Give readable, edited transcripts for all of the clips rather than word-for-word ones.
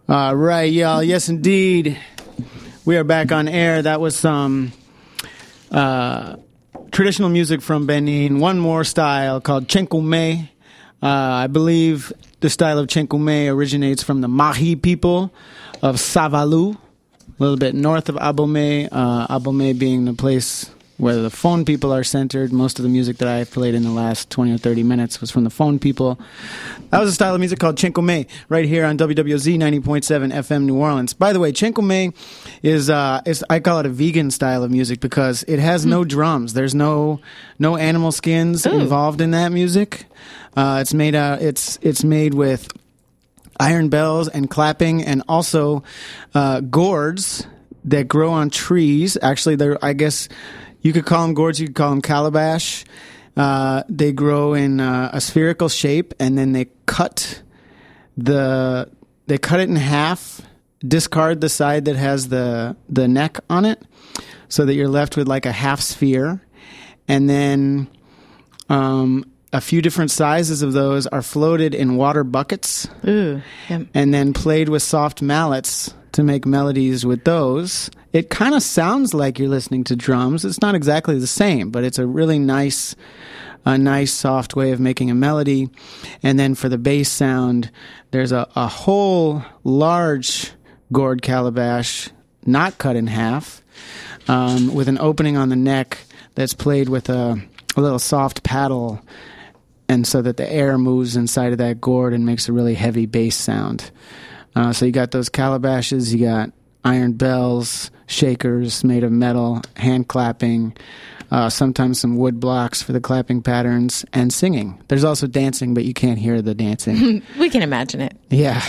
Right, y'all. Yes, indeed. We are back on air. That was some traditional music from Benin. One more style called Chenkume. I believe the style of Chenkume originates from the Mahi people of Savalu, a little bit north of Abomey. Abomey being the place where the Fon people are centered. Most of the music that I've played in the last 20 or 30 minutes was from the Fon people. That was a style of music called Chenkume, right here on WWOZ 90.7 FM New Orleans. By the way, Chenkume is I call it a vegan style of music because it has no drums. There's no animal skins involved in that music. It's made with iron bells and clapping, and also gourds that grow on trees. Actually, I guess you could call them gourds, you could call them calabash. They grow in a spherical shape, and then they cut it in half, discard the side that has the neck on it, so that you're left with like a half sphere. And then a few different sizes of those are floated in water buckets. Ooh, yep. And then played with soft mallets to make melodies with those. It kind of sounds like you're listening to drums. It's not exactly the same, but it's a really nice soft way of making a melody. And then for the bass sound, there's a whole large gourd calabash, not cut in half, with an opening on the neck that's played with a little soft paddle, and so that the air moves inside of that gourd and makes a really heavy bass sound. So you got those calabashes, you got iron bells, shakers made of metal, hand clapping, sometimes some wood blocks for the clapping patterns, and singing. There's also dancing, but you can't hear the dancing. We can imagine it. Yeah.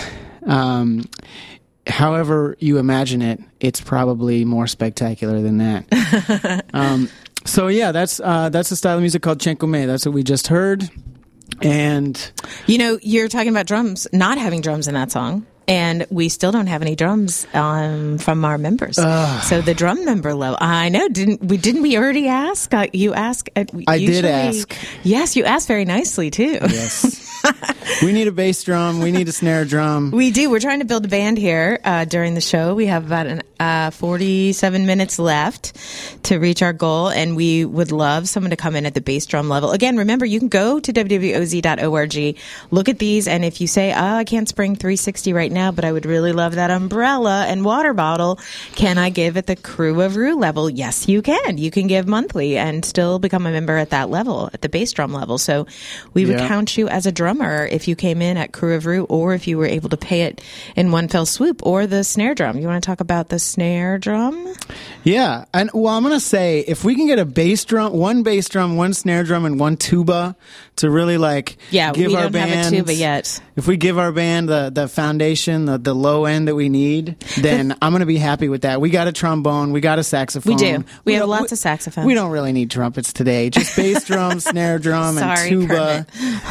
However you imagine it, it's probably more spectacular than that. So yeah, that's a style of music called Chenkume. That's what we just heard. And you're talking about drums, not having drums in that song. And we still don't have any drums from our members. So the drum member level, I know. Didn't we already ask? You asked. I did ask. Yes, you asked very nicely too. Yes. We need a bass drum. We need a snare drum. We do. We're trying to build a band here during the show. We have about 47 minutes left to reach our goal, and we would love someone to come in at the bass drum level. Again, remember, you can go to wwoz.org, look at these, and if you say, I can't spring 360 right now, but I would really love that umbrella and water bottle, can I give at the Crew of Rue level? Yes, you can. You can give monthly and still become a member at that level, at the bass drum level. So we would count you as a drummer if you came in at Crew of Rue, or if you were able to pay it in one fell swoop, or the snare drum. You want to talk about the snare drum? Yeah. And well, I'm going to say, if we can get one bass drum, one snare drum, and one tuba to really give our band. We don't have a tuba yet. If we give our band the foundation, the low end that we need, then I'm going to be happy with that. We got a trombone, we got a saxophone. We do. We have lots of saxophones. We don't really need trumpets today. Just bass drum, snare drum, and tuba.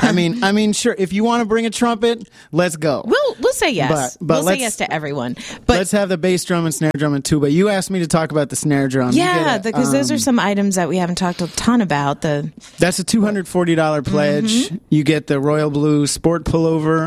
I mean, sure. If you want to bring a trumpet, let's go. We'll say yes. But we'll say yes to everyone. But let's have the bass drum and snare drum and tuba. You asked me to talk about the snare drum. Yeah, because those are some items that we haven't talked a ton about. That's a $240 pledge. Mm-hmm. You get the Royal Blue Sport Pullover.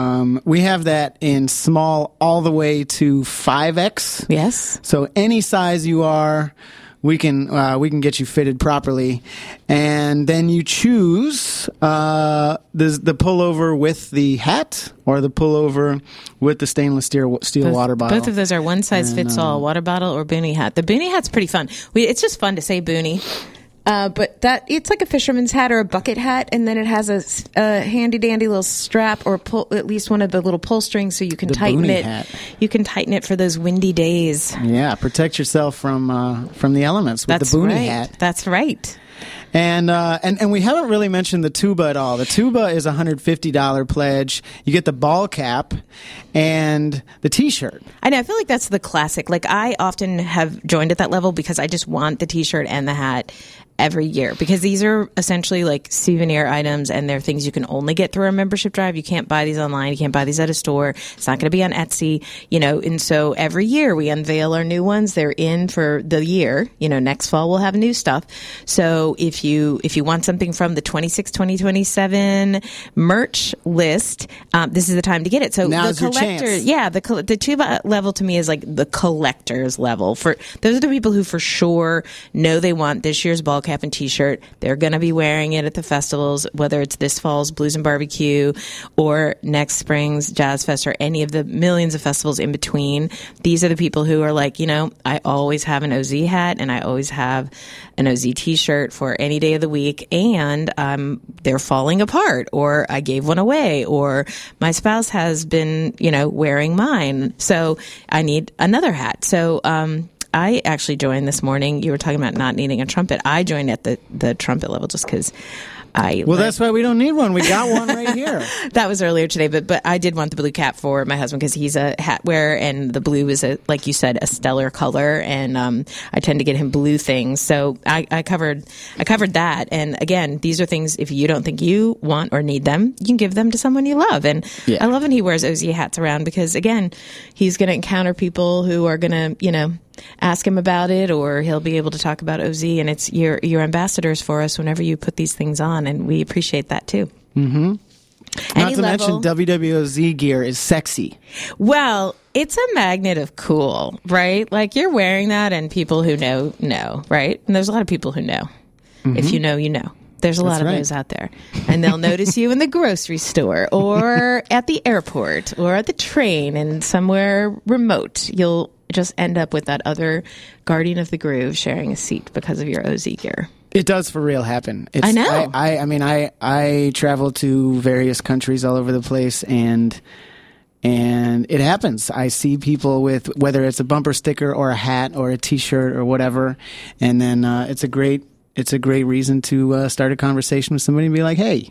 We have that in small all the way to 5X. Yes. So any size you are, we can get you fitted properly, and then you choose the pullover with the hat or the pullover with the stainless steel water bottle. Both of those are one size fits all: water bottle or boonie hat. The boonie hat's pretty fun. It's just fun to say boonie. But it's like a fisherman's hat or a bucket hat, and then it has a handy dandy little strap or at least one of the little pull strings, so you can tighten it. Hat. You can tighten it for those windy days. Yeah, protect yourself from the elements with the boonie hat. That's right. And we haven't really mentioned the tuba at all. The tuba is a $150 pledge. You get the ball cap and the T-shirt. I know. I feel like that's the classic. Like, I often have joined at that level because I just want the T-shirt and the hat. every year, because these are essentially like souvenir items, and they're things you can only get through our membership drive. You can't buy these online. You can't buy these at a store. It's not going to be on Etsy, and so every year we unveil our new ones. They're in for the year. Next fall we'll have new stuff. So if you want something from the 2027 merch list, this is the time to get it. So now's the collector, the tuba level to me is like the collector's level. For those are the people who for sure know they want this year's ball cap and t-shirt. They're going to be wearing it at the festivals, whether it's this fall's Blues and Barbecue or next spring's Jazz Fest or any of the millions of festivals in between. These are the people who are like, I always have an OZ hat and I always have an OZ t-shirt for any day of the week, and they're falling apart, or I gave one away, or my spouse has been, wearing mine, so I need another hat. So I actually joined this morning. You were talking about not needing a trumpet. I joined at the trumpet level just because that's why we don't need one. We got one right here. That was earlier today, but I did want the blue cap for my husband because he's a hat wearer, and the blue is, like you said, a stellar color, and I tend to get him blue things. So I covered that. And again, these are things, if you don't think you want or need them, you can give them to someone you love. And I love when he wears OZ hats around, because again, he's going to encounter people who are going to, ask him about it, or he'll be able to talk about OZ, and it's your ambassadors for us whenever you put these things on, and we appreciate that too. Mm-hmm. Not to mention WWOZ gear is sexy. Well, it's a magnet of cool, right? Like, you're wearing that, and people who know, right? And there's a lot of people who know. Mm-hmm. If you know, you know. There's a lot of those out there. And they'll notice you in the grocery store, or at the airport, or at the train, and somewhere remote. You'll just end up with that other guardian of the groove sharing a seat because of your OZ gear. It does for real happen. I know. I travel to various countries all over the place, and it happens. I see people with, whether it's a bumper sticker or a hat or a T-shirt or whatever, and then it's a great reason to start a conversation with somebody and be like, "Hey,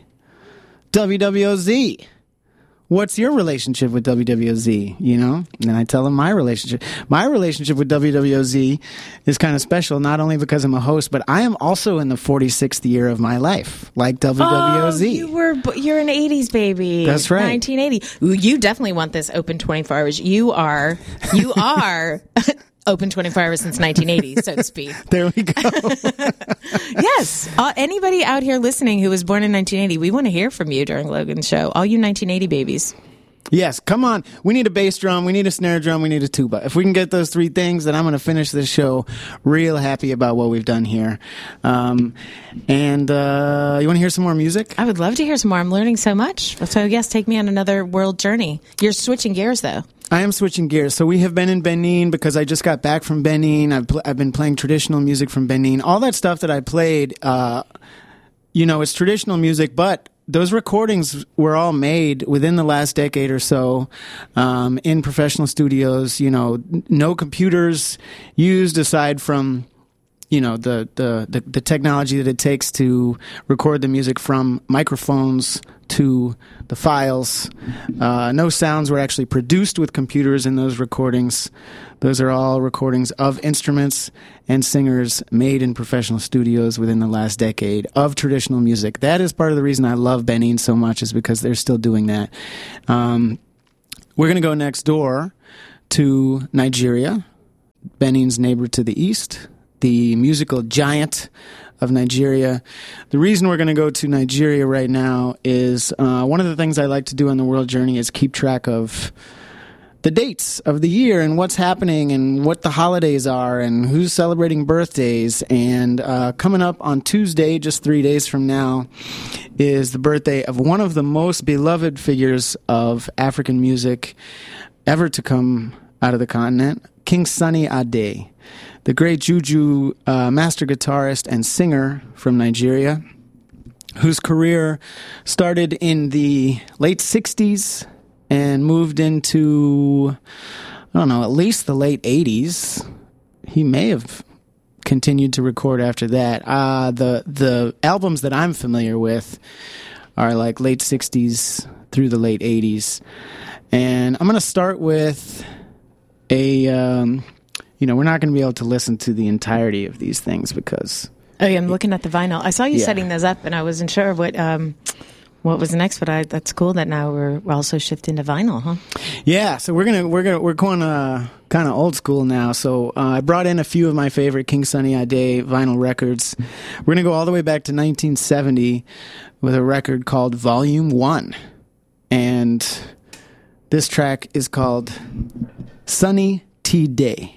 WWOZ, what's your relationship with WWOZ?" And I tell them my relationship. My relationship with WWOZ is kind of special, not only because I'm a host, but I am also in the 46th year of my life, like WWOZ. Oh, you're an 80s baby. That's right. 1980. Ooh, you definitely want this open 24 hours. You are open 24 hours since 1980, so to speak. There we go. Yes. Anybody out here listening who was born in 1980, we want to hear from you during Logan's show. All you 1980 babies. Yes, come on. We need a bass drum, we need a snare drum, we need a tuba. If we can get those three things, then I'm going to finish this show real happy about what we've done here. And you want to hear some more music? I would love to hear some more. I'm learning so much. So yes, take me on another world journey. You're switching gears, though. I am switching gears. So we have been in Benin because I just got back from Benin. I've been playing traditional music from Benin. All that stuff that I played, it's traditional music, but those recordings were all made within the last decade or so in professional studios. No computers used aside from the technology that it takes to record the music, from microphones to the files. No sounds were actually produced with computers in those recordings. Those are all recordings of instruments and singers made in professional studios within the last decade of traditional music. That is part of the reason I love Benin so much, is because they're still doing that. We're going to go next door to Nigeria, Benin's neighbor to the east, the musical giant of Nigeria. The reason we're going to go to Nigeria right now is one of the things I like to do on the World Journey is keep track of the dates of the year and what's happening and what the holidays are and who's celebrating birthdays. And coming up on Tuesday, just 3 days from now, is the birthday of one of the most beloved figures of African music ever to come out of the continent, King Sunny Ade, the great Juju master guitarist and singer from Nigeria, whose career started in the late 60s and moved into, at least the late 80s. He may have continued to record after that. The albums that I'm familiar with are like late 60s through the late 80s. And I'm going to start with we're not going to be able to listen to the entirety of these things because Oh, yeah, I'm looking at the vinyl. I saw you Yeah. setting those up, and I wasn't sure what was next. But that's cool that now we're also shifting to vinyl, huh? Yeah, so we're going kind of old school now. So I brought in a few of my favorite King Sunny Ade vinyl records. We're gonna go all the way back to 1970 with a record called Volume 1, and this track is called Sunny T Day.